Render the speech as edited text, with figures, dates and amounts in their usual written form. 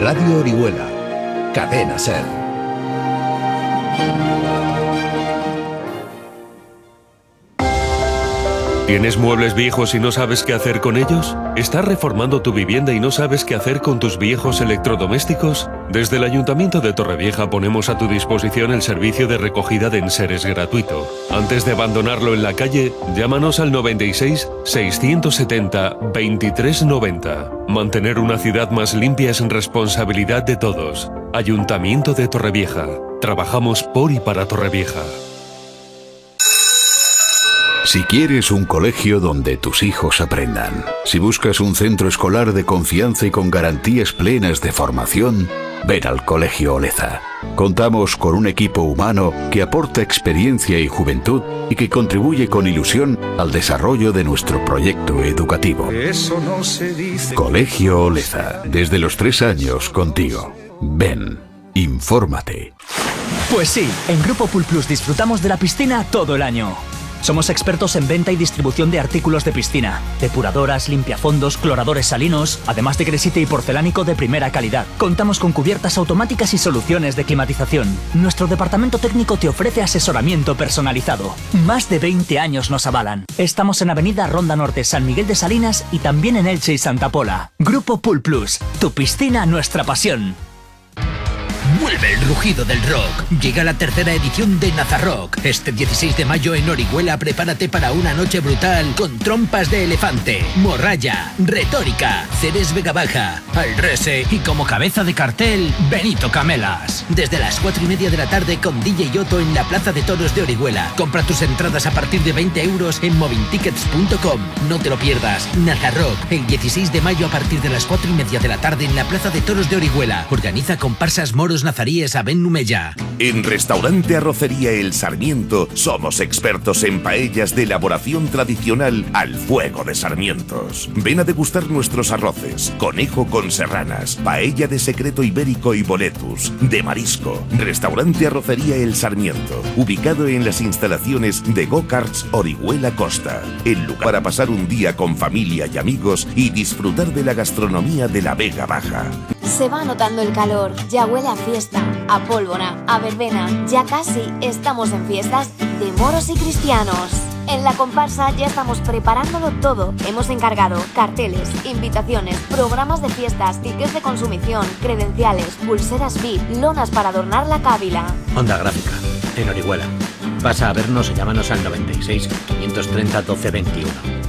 Radio Orihuela. Cadena SER. ¿Tienes muebles viejos y no sabes qué hacer con ellos? ¿Estás reformando tu vivienda y no sabes qué hacer con tus viejos electrodomésticos? Desde el Ayuntamiento de Torrevieja ponemos a tu disposición el servicio de recogida de enseres gratuito. Antes de abandonarlo en la calle, llámanos al 96 670 2390. Mantener una ciudad más limpia es responsabilidad de todos. Ayuntamiento de Torrevieja. Trabajamos por y para Torrevieja. Si quieres un colegio donde tus hijos aprendan, si buscas un centro escolar de confianza y con garantías plenas de formación, ven al Colegio Oleza. Contamos con un equipo humano que aporta experiencia y juventud y que contribuye con ilusión al desarrollo de nuestro proyecto educativo. Eso no se dice. Colegio Oleza, desde los 3 años contigo. Ven, infórmate. Pues sí, en Grupo Pool Plus disfrutamos de la piscina todo el año. Somos expertos en venta y distribución de artículos de piscina, depuradoras, limpiafondos, cloradores salinos, además de gresite y porcelánico de primera calidad. Contamos con cubiertas automáticas y soluciones de climatización. Nuestro departamento técnico te ofrece asesoramiento personalizado. Más de 20 años nos avalan. Estamos en Avenida Ronda Norte, San Miguel de Salinas y también en Elche y Santa Pola. Grupo Pool Plus, tu piscina, nuestra pasión. Vuelve el rugido del rock. Llega la tercera edición de Nazarrock. Este 16 de mayo en Orihuela prepárate para una noche brutal con trompas de elefante, Morralla, Retórica, Ceres Vega Baja, Alrese y como cabeza de cartel, Benito Camelas. Desde las 4:30 de la tarde con DJ Yoto en la Plaza de Toros de Orihuela. Compra tus entradas a partir de 20 euros en movintickets.com. No te lo pierdas. Nazarrock, el 16 de mayo a partir de las 4:30 de la tarde en la Plaza de Toros de Orihuela. Organiza Comparsas Moros Nazaríes Aben Numella. En Restaurante Arrocería El Sarmiento somos expertos en paellas de elaboración tradicional al fuego de sarmientos. Ven a degustar nuestros arroces, conejo con serranas, paella de secreto ibérico y boletus, de marisco. Restaurante Arrocería El Sarmiento, ubicado en las instalaciones de Go-Karts Orihuela Costa. El lugar para pasar un día con familia y amigos y disfrutar de la gastronomía de la Vega Baja. Se va notando el calor, ya huele a fiesta, a pólvora, a verbena. Ya casi estamos en fiestas de moros y cristianos. En la comparsa ya estamos preparándolo todo. Hemos encargado carteles, invitaciones, programas de fiestas, tickets de consumición, credenciales, pulseras VIP, lonas para adornar la cávila. Onda Gráfica, en Orihuela. Pasa a vernos y llámanos al 96 530 12 21.